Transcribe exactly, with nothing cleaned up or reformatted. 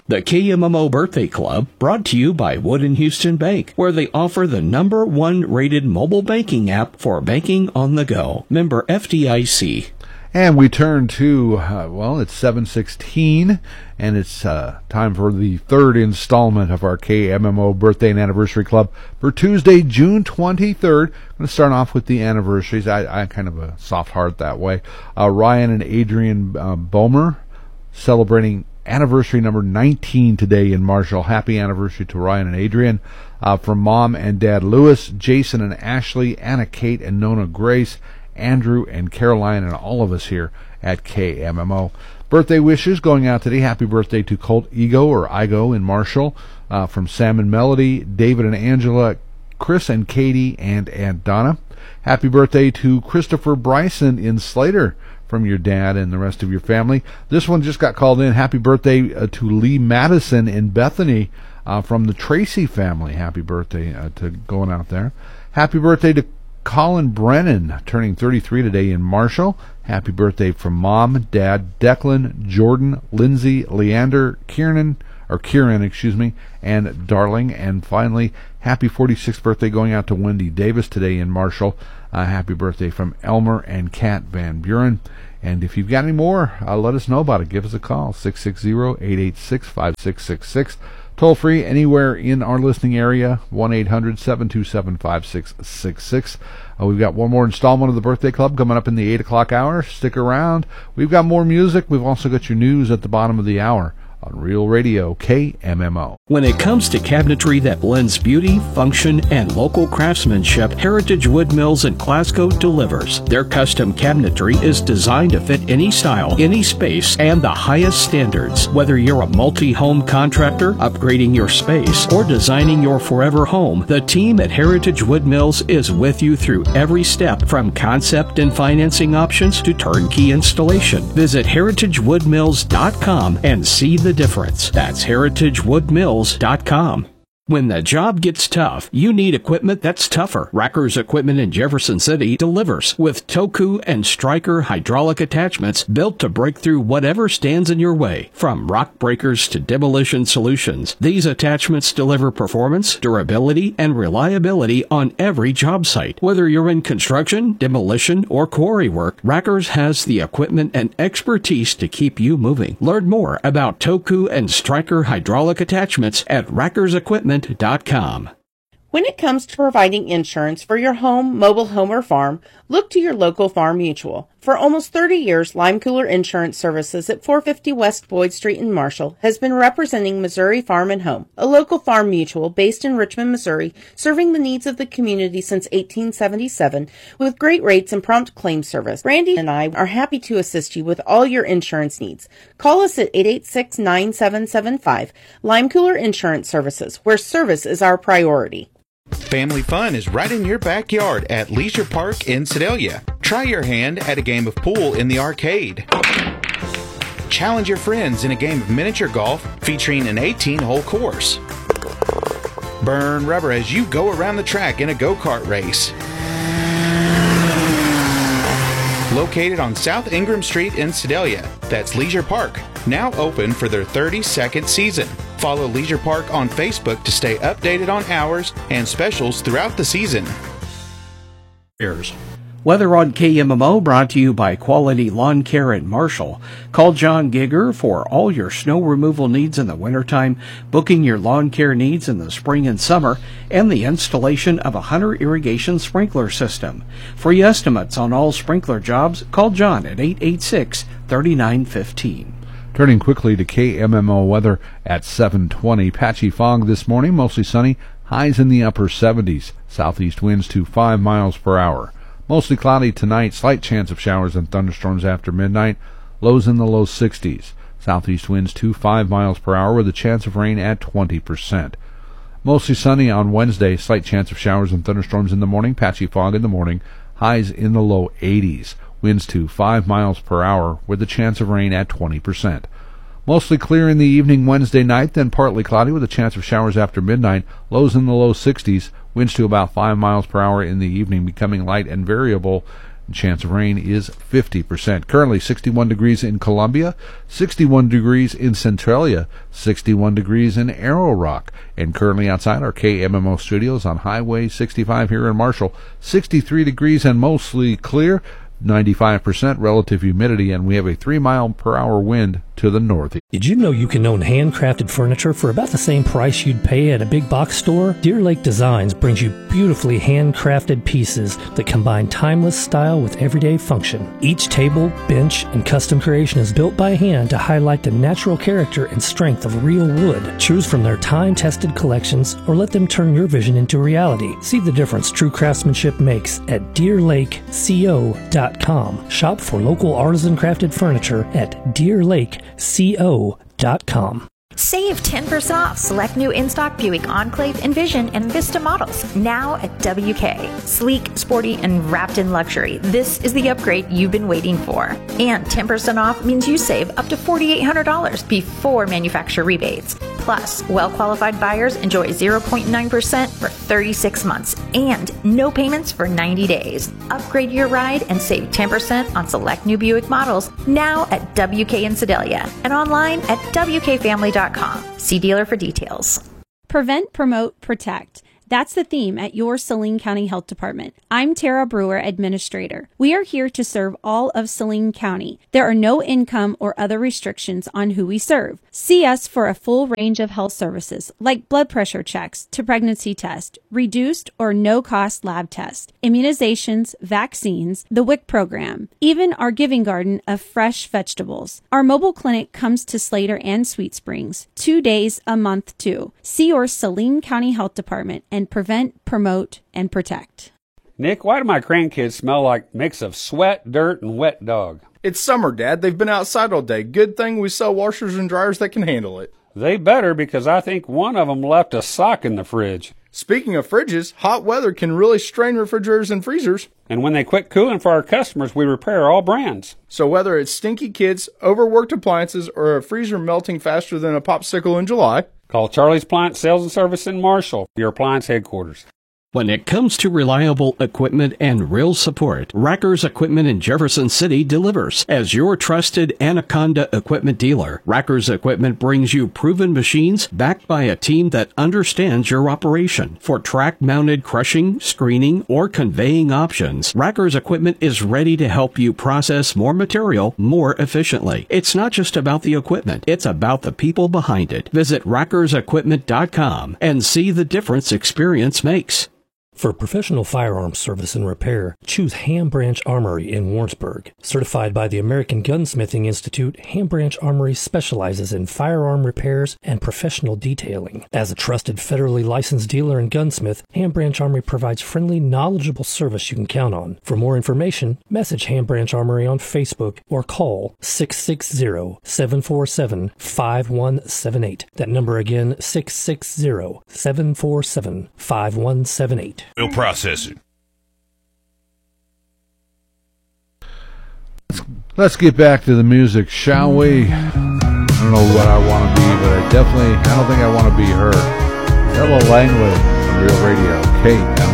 The K M M O Birthday Club, brought to you by Wood and Houston Bank, where they offer the number one rated mobile banking app for banking on the go. Member F D I C. And we turn to, uh, well, it's seven sixteen, and it's uh, time for the third installment of our K M M O Birthday and Anniversary Club for Tuesday, June twenty-third. I'm going to start off with the anniversaries. I, I kind of a soft heart that way. Uh, Ryan and Adrian uh, Bomer celebrating anniversary number nineteen today in Marshall. Happy anniversary to Ryan and Adrian. Uh, from Mom and Dad Lewis, Jason and Ashley, Anna Kate and Nona Grace, Andrew and Caroline, and all of us here at K M M O. Birthday wishes going out today. Happy birthday to Colt Ego or Igo in Marshall. Uh, from Sam and Melody, David and Angela, Chris and Katie, and Aunt Donna. Happy birthday to Christopher Bryson in Slater from your dad and the rest of your family. This one just got called in. Happy birthday uh, to Lee Madison in Bethany uh, from the Tracy family. Happy birthday uh, to going out there. Happy birthday to Colin Brennan, turning thirty-three today in Marshall. Happy birthday from Mom, Dad, Declan, Jordan, Lindsay, Leander, Kieran, or Kieran, excuse me, and Darling. And finally, happy forty-sixth birthday going out to Wendy Davis today in Marshall. Uh, happy birthday from Elmer and Kat Van Buren. And if you've got any more, uh, let us know about it. Give us a call, six six zero, eight eight six, five six six six. Toll free anywhere in our listening area, one eight hundred, seven two seven, five six six six. Uh, we've got one more installment of the Birthday Club coming up in the eight o'clock hour. Stick around. We've got more music. We've also got your news at the bottom of the hour on Real Radio K M M O. When it comes to cabinetry that blends beauty, function, and local craftsmanship, Heritage Wood Mills in Glasgow delivers. Their custom cabinetry is designed to fit any style, any space, and the highest standards. Whether you're a multi-home contractor, upgrading your space, or designing your forever home, the team at Heritage Wood Mills is with you through every step, from concept and financing options to turnkey installation. Visit heritage wood mills dot com and see the difference. That's heritage wood mills dot com. When the job gets tough, you need equipment that's tougher. Racker's Equipment in Jefferson City delivers with Toku and Stryker hydraulic attachments built to break through whatever stands in your way. From rock breakers to demolition solutions, these attachments deliver performance, durability, and reliability on every job site. Whether you're in construction, demolition, or quarry work, Racker's has the equipment and expertise to keep you moving. Learn more about Toku and Stryker hydraulic attachments at Racker's Equipment dot com. When it comes to providing insurance for your home, mobile home, or farm, look to your local Farm Mutual. For almost thirty years, Lime Cooler Insurance Services at four fifty West Boyd Street in Marshall has been representing Missouri Farm and Home, a local farm mutual based in Richmond, Missouri, serving the needs of the community since eighteen seventy-seven with great rates and prompt claim service. Brandy and I are happy to assist you with all your insurance needs. Call us at eight eight six, nine seven seven five. Lime Cooler Insurance Services, where service is our priority. Family fun is right in your backyard at Leisure Park in Sedalia. Try your hand at a game of pool in the arcade. Challenge your friends in a game of miniature golf featuring an eighteen-hole course. Burn rubber as you go around the track in a go-kart race. Located on South Ingram Street in Sedalia, that's Leisure Park, now open for their thirty-second season. Follow Leisure Park on Facebook to stay updated on hours and specials throughout the season. Weather on K M M O brought to you by Quality Lawn Care in Marshall. Call John Gigger for all your snow removal needs in the wintertime, booking your lawn care needs in the spring and summer, and the installation of a Hunter irrigation sprinkler system. Free estimates on all sprinkler jobs, call John at eight eight six, three nine one five. Turning quickly to K M M O weather at seven twenty. Patchy fog this morning, mostly sunny, highs in the upper seventies. Southeast winds to five miles per hour. Mostly cloudy tonight, slight chance of showers and thunderstorms after midnight, lows in the low sixties. Southeast winds to five miles per hour with a chance of rain at twenty percent. Mostly sunny on Wednesday, slight chance of showers and thunderstorms in the morning, patchy fog in the morning, highs in the low eighties. Winds to five miles per hour with a chance of rain at twenty percent. Mostly clear in the evening Wednesday night, then partly cloudy with a chance of showers after midnight, lows in the low sixties, winds to about five miles per hour in the evening, becoming light and variable The chance of rain is fifty percent. Currently sixty-one degrees in Columbia, sixty-one degrees in Centralia, sixty-one degrees in Arrow Rock, and currently outside our K M M O studios on Highway sixty-five here in Marshall, sixty-three degrees and mostly clear, ninety-five percent relative humidity, and we have a three mile per hour wind to the northeast. Did you know you can own handcrafted furniture for about the same price you'd pay at a big box store? Deer Lake Designs brings you beautifully handcrafted pieces that combine timeless style with everyday function. Each table, bench, and custom creation is built by hand to highlight the natural character and strength of real wood. Choose from their time-tested collections or let them turn your vision into reality. See the difference true craftsmanship makes at deer lake co dot com. Shop for local artisan crafted furniture at deer lake co dot com. Save ten percent off select new in-stock Buick Enclave, Envision, and Vista models now at W K. Sleek, sporty, and wrapped in luxury. This is the upgrade you've been waiting for. And ten percent off means you save up to four thousand eight hundred dollars before manufacturer rebates. Plus, well-qualified buyers enjoy zero point nine percent for thirty-six months and no payments for ninety days. Upgrade your ride and save ten percent on select new Buick models now at W K in Sedalia and online at W K family dot com. See dealer for details. Prevent, promote, protect. That's the theme at your Saline County Health Department. I'm Tara Brewer, Administrator. We are here to serve all of Saline County. There are no income or other restrictions on who we serve. See us for a full range of health services like blood pressure checks to pregnancy test, reduced or no-cost lab tests, immunizations, vaccines, the W I C program, even our giving garden of fresh vegetables. Our mobile clinic comes to Slater and Sweet Springs, two days a month too. See your Saline County Health Department and and prevent, promote, and protect. Nick, why do my grandkids smell like mix of sweat, dirt, and wet dog? It's summer, Dad. They've been outside all day. Good thing we sell washers and dryers that can handle it. They better, because I think one of them left a sock in the fridge. Speaking of fridges, hot weather can really strain refrigerators and freezers. And when they quit cooling for our customers, we repair all brands. So whether it's stinky kids, overworked appliances, or a freezer melting faster than a popsicle in July, call Charlie's Appliance Sales and Service in Marshall, your appliance headquarters. When it comes to reliable equipment and real support, Racker's Equipment in Jefferson City delivers. As your trusted Anaconda equipment dealer, Racker's Equipment brings you proven machines backed by a team that understands your operation. For track-mounted crushing, screening, or conveying options, Racker's Equipment is ready to help you process more material more efficiently. It's not just about the equipment, it's about the people behind it. Visit rackers equipment dot com and see the difference experience makes. For professional firearms service and repair, choose Ham Branch Armory in Warrensburg. Certified by the American Gunsmithing Institute, Ham Branch Armory specializes in firearm repairs and professional detailing. As a trusted federally licensed dealer and gunsmith, Ham Branch Armory provides friendly, knowledgeable service you can count on. For more information, message Ham Branch Armory on Facebook or call six six zero, seven four seven, five one seven eight. That number again, six six zero, seven four seven, five one seven eight. Oil processing. Let's, let's get back to the music, shall we? I don't know what I want to be, but I definitely, I don't think I want to be her. Ella Langley on Real Radio, K M